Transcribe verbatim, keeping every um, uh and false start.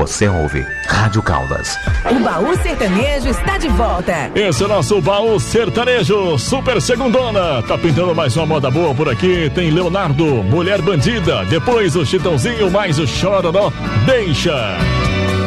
Você ouve Rádio Caldas. O Baú Sertanejo está de volta. Esse é o nosso Baú Sertanejo, super segundona. Tá pintando mais uma moda boa por aqui. Tem Leonardo, Mulher Bandida. Depois o Chitãozinho, mais o Chororó. Deixa.